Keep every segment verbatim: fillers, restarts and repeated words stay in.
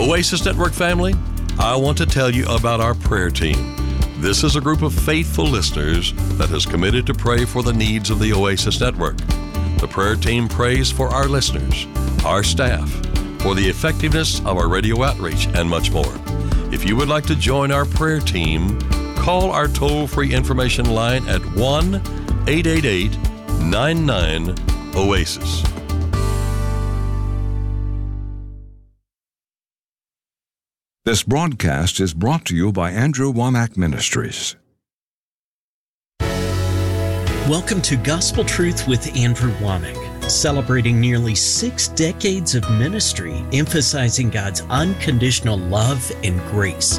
Oasis Network family, I want to tell you about our prayer team. This is a group of faithful listeners that has committed to pray for the needs of the Oasis Network. The prayer team prays for our listeners, our staff, for the effectiveness of our radio outreach, and much more. If you would like to join our prayer team, call our toll-free information line at one eight eight eight, nine nine, OASIS. This broadcast is brought to you by Andrew Womack Ministries. Welcome to Gospel Truth with Andrew Womack, celebrating nearly six decades of ministry, emphasizing God's unconditional love and grace.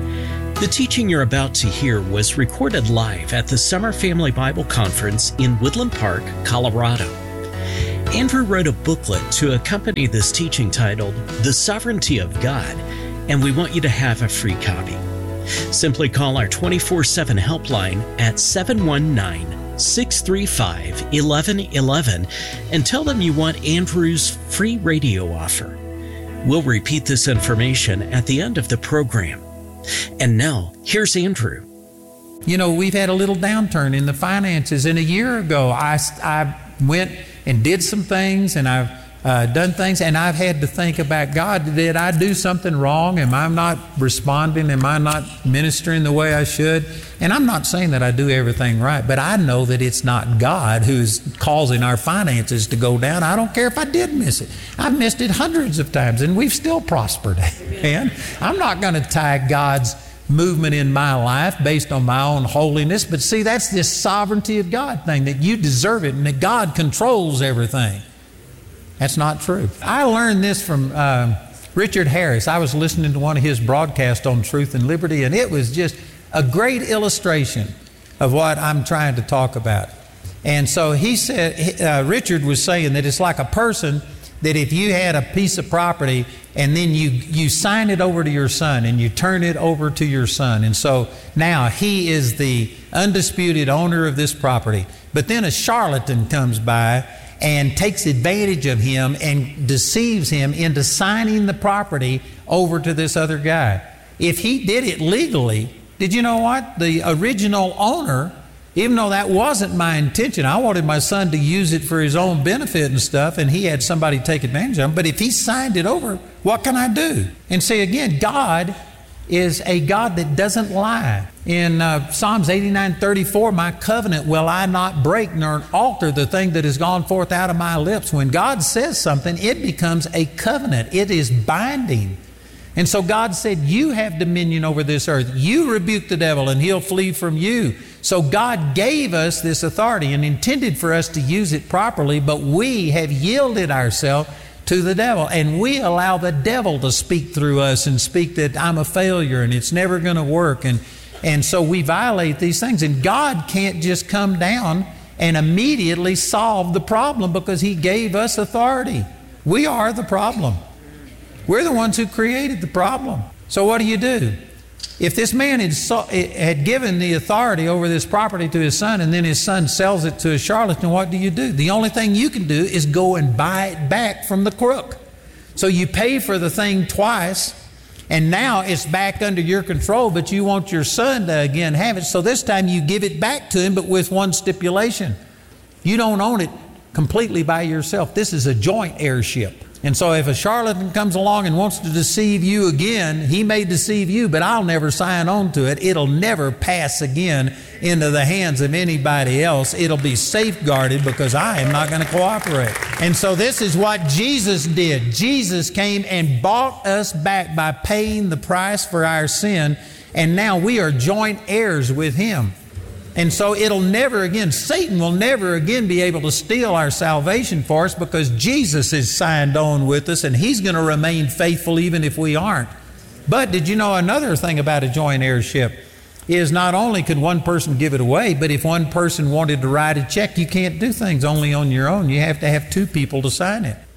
The teaching you're about to hear was recorded live at the Summer Family Bible Conference in Woodland Park, Colorado. Andrew wrote a booklet to accompany this teaching titled The Sovereignty of God, and we want you to have a free copy. Simply call our twenty-four seven helpline at seven one nine, six three five, one one one one and tell them you want Andrew's free radio offer. We'll repeat this information at the end of the program. And now, here's Andrew. You know, we've had a little downturn in the finances, and a year ago I, I went and did some things, and I've Uh, done things, and I've had to think about, God, did I do something wrong? Am I not responding? Am I not ministering the way I should? And I'm not saying that I do everything right, but I know that it's not God who's causing our finances to go down. I don't care if I did miss it. I've missed it hundreds of times, and we've still prospered. And I'm not going to tie God's movement in my life based on my own holiness, but see, that's this sovereignty of God thing, that you deserve it and that God controls everything. That's not true. I learned this from uh, Richard Harris. I was listening to one of his broadcasts on Truth and Liberty, and it was just a great illustration of what I'm trying to talk about. And so he said, uh, Richard was saying that it's like a person that if you had a piece of property and then you, you sign it over to your son and you turn it over to your son. And so now he is the undisputed owner of this property. But then a charlatan comes by and takes advantage of him and deceives him into signing the property over to this other guy. If he did it legally, did you know what? The original owner, even though that wasn't my intention, I wanted my son to use it for his own benefit and stuff, and he had somebody take advantage of him. But if he signed it over, what can I do? And see, again, God is a God that doesn't lie. In uh, Psalms eighty-nine thirty-four, my covenant will I not break, nor alter the thing that has gone forth out of my lips. When God says something, it becomes a covenant. It is binding. And so God said, you have dominion over this earth. You rebuke the devil and he'll flee from you. So God gave us this authority and intended for us to use it properly, but we have yielded ourselves to the devil, and we allow the devil to speak through us and speak that I'm a failure and it's never going to work. And, and so we violate these things, and God can't just come down and immediately solve the problem because he gave us authority. We are the problem. We're the ones who created the problem. So what do you do? If this man had, so, had given the authority over this property to his son, and then his son sells it to a charlatan, what do you do? The only thing you can do is go and buy it back from the crook. So you pay for the thing twice, and now it's back under your control, but you want your son to again have it. So this time you give it back to him, but with one stipulation. You don't own it completely by yourself. This is a joint heirship. And so if a charlatan comes along and wants to deceive you again, he may deceive you, but I'll never sign on to it. It'll never pass again into the hands of anybody else. It'll be safeguarded because I am not going to cooperate. And so this is what Jesus did. Jesus came and bought us back by paying the price for our sin, and now we are joint heirs with him. And so it'll never again, Satan will never again be able to steal our salvation for us because Jesus is signed on with us and he's going to remain faithful even if we aren't. But did you know another thing about a joint heirship is not only could one person give it away, but if one person wanted to write a check, you can't do things only on your own. You have to have two people to sign it.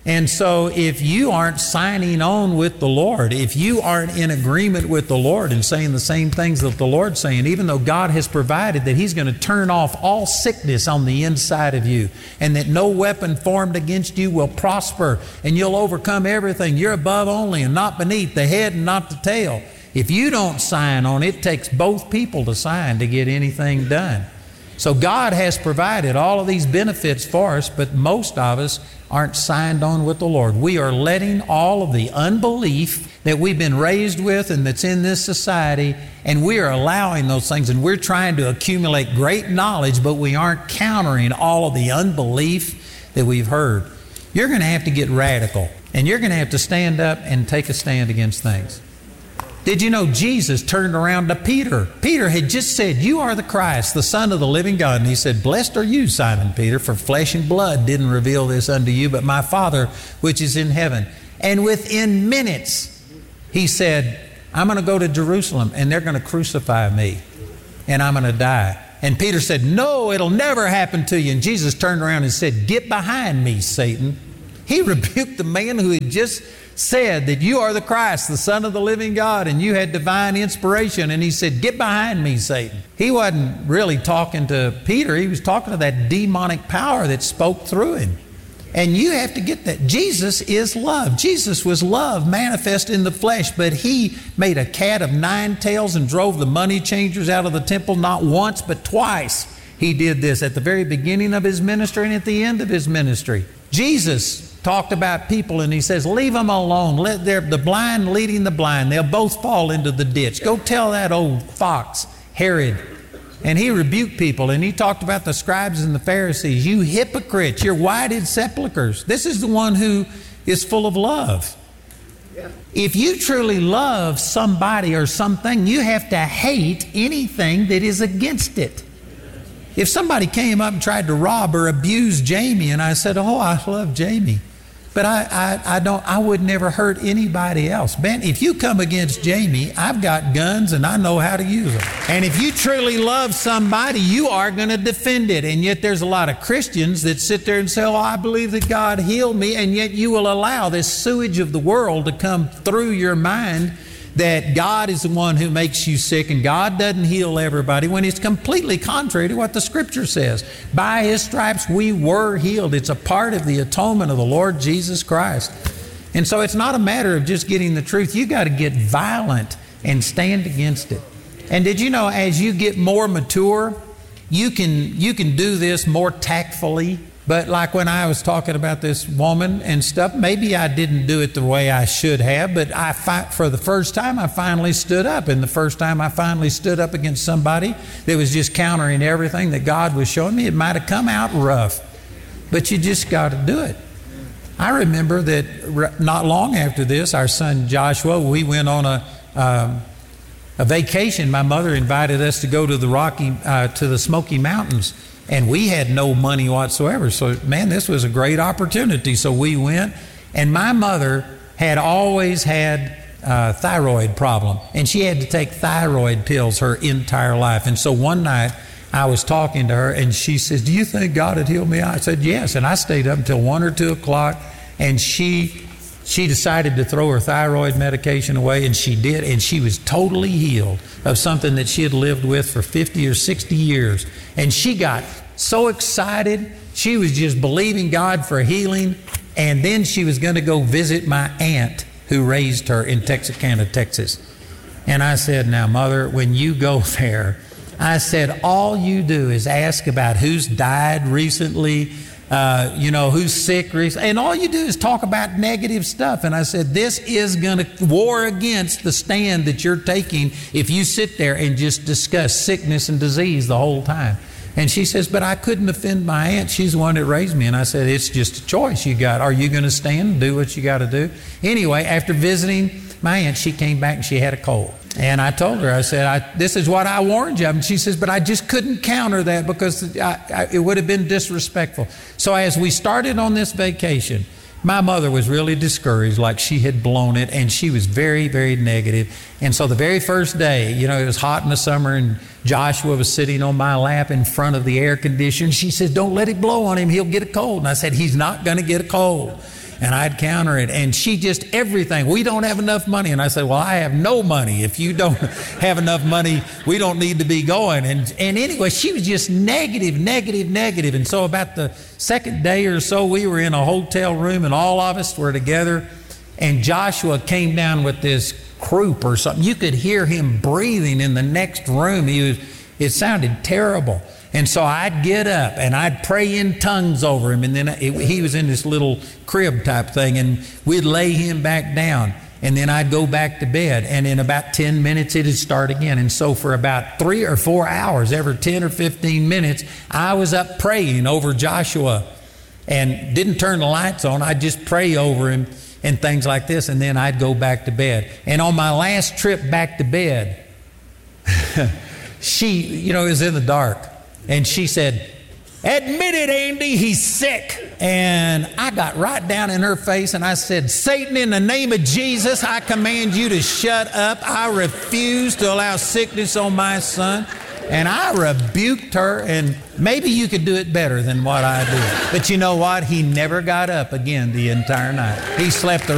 And so if you aren't signing on with the Lord, if you aren't in agreement with the Lord and saying the same things that the Lord's saying, even though God has provided that He's going to turn off all sickness on the inside of you, and that no weapon formed against you will prosper, and you'll overcome everything. You're above only and not beneath, the head and not the tail. If you don't sign on, it takes both people to sign to get anything done. So God has provided all of these benefits for us, but most of us aren't signed on with the Lord. We are letting all of the unbelief that we've been raised with and that's in this society, and we are allowing those things, and we're trying to accumulate great knowledge, but we aren't countering all of the unbelief that we've heard. You're going to have to get radical, and you're going to have to stand up and take a stand against things. Did you know Jesus turned around to Peter? Peter had just said, "You are the Christ, the Son of the living God." And he said, "Blessed are you, Simon Peter, for flesh and blood didn't reveal this unto you, but my Father which is in heaven." And within minutes, he said, "I'm going to go to Jerusalem, and they're going to crucify me, and I'm going to die." And Peter said, "No, it'll never happen to you." And Jesus turned around and said, "Get behind me, Satan." He rebuked the man who had just said that you are the Christ, the Son of the living God, and you had divine inspiration. And he said, "Get behind me, Satan." He wasn't really talking to Peter. He was talking to that demonic power that spoke through him. And you have to get that. Jesus is love. Jesus was love manifest in the flesh, but He made a cat of nine tails and drove the money changers out of the temple not once, but twice. He did this at the very beginning of His ministry and at the end of His ministry. Jesus talked about people, and He says, "Leave them alone. Let their, the blind leading the blind. They'll both fall into the ditch. Go tell that old fox, Herod." And He rebuked people, and He talked about the scribes and the Pharisees. "You hypocrites, you're whited sepulchres." This is the one who is full of love. Yeah. If you truly love somebody or something, you have to hate anything that is against it. If somebody came up and tried to rob or abuse Jamie, and I said, "Oh, I love Jamie, but I, I, I don't, I would never hurt anybody else." Ben, if you come against Jamie, I've got guns and I know how to use them. And if you truly love somebody, you are going to defend it. And yet there's a lot of Christians that sit there and say, "Oh, I believe that God healed me," and yet you will allow this sewage of the world to come through your mind that God is the one who makes you sick and God doesn't heal everybody, when it's completely contrary to what the Scripture says. By His stripes we were healed. It's a part of the atonement of the Lord Jesus Christ. And so it's not a matter of just getting the truth. You got to get violent and stand against it. And did you know, as you get more mature, you can you can do this more tactfully. But like when I was talking about this woman and stuff, maybe I didn't do it the way I should have, but I fi- for the first time I finally stood up. And the first time I finally stood up against somebody that was just countering everything that God was showing me, it might have come out rough, but you just got to do it. I remember that not long after this, our son Joshua, we went on a um, a vacation. My mother invited us to go to the Rocky uh, to the Smoky Mountains. And we had no money whatsoever. So, man, this was a great opportunity. So we went. And my mother had always had a thyroid problem. And she had to take thyroid pills her entire life. And so one night I was talking to her, and she says, "Do you think God had healed me?" I said, "Yes." And I stayed up until one or two o'clock. And she she decided to throw her thyroid medication away. And she did. And she was totally healed of something that she had lived with for fifty or sixty years. And she got so excited. She was just believing God for healing. And then she was going to go visit my aunt who raised her in Texarkana, Texas. And I said, "Now, Mother, when you go there," I said, "all you do is ask about who's died recently, uh, you know, who's sick recently, and all you do is talk about negative stuff." And I said, "This is going to war against the stand that you're taking if you sit there and just discuss sickness and disease the whole time." And she says, "But I couldn't offend my aunt. She's the one that raised me." And I said, "It's just a choice you got. Are you going to stand and do what you got to do?" Anyway, after visiting my aunt, she came back and she had a cold. And I told her, I said, I, "This is what I warned you of." And she says, "But I just couldn't counter that because I, I, it would have been disrespectful." So as we started on this vacation, my mother was really discouraged, like she had blown it, and she was very, very negative. And so the very first day, you know, it was hot in the summer, and Joshua was sitting on my lap in front of the air conditioner. She said, "Don't let it blow on him. He'll get a cold." And I said, "He's not going to get a cold." and I'd counter it. And she just, everything, we don't have enough money. And I said, well, I have no money. If you don't have enough money, we don't need to be going. And, and anyway, she was just negative, negative, negative. And so about the second day or so, we were in a hotel room, and all of us were together. And Joshua came down with this croup or something. You could hear him breathing in the next room. He was, it sounded terrible. And so I'd get up and I'd pray in tongues over him. And then it, he was in this little crib type thing, and we'd lay him back down. And then I'd go back to bed. And in about ten minutes, it'd start again. And so for about three or four hours, every ten or fifteen minutes, I was up praying over Joshua, and didn't turn the lights on. I'd just pray over him and things like this, and then I'd go back to bed. And on my last trip back to bed, she, you know, it was in the dark, and she said, admit it, Andy, he's sick. And I got right down in her face, and I said, Satan, in the name of Jesus, I command you to shut up. I refuse to allow sickness on my son. And I rebuked her, and maybe you could do it better than what I did. But you know what? He never got up again the entire night. He slept the